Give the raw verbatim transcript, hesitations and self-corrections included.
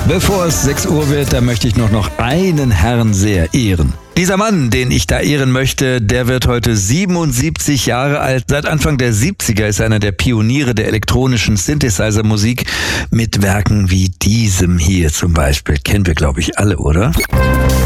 Bevor es sechs Uhr wird, da möchte ich noch, noch einen Herrn sehr ehren. Dieser Mann, den ich da ehren möchte, der wird heute siebenundsiebzig Jahre alt. Seit Anfang der siebziger ist er einer der Pioniere der elektronischen Synthesizer-Musik mit Werken wie diesem hier zum Beispiel. Kennen wir, glaube ich, alle, oder?